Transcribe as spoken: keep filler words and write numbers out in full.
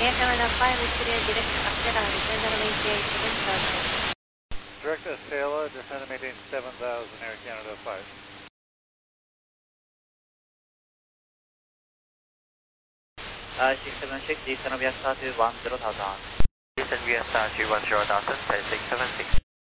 Air Canada five, Victoria, direct Acela, descend runway eight seven thousand. Direct Acela, descend maintain seven thousand, Air Canada five. Uh, six seven six, descend via star to one zero thousand. Descend via star to one zero thousand, six seven six.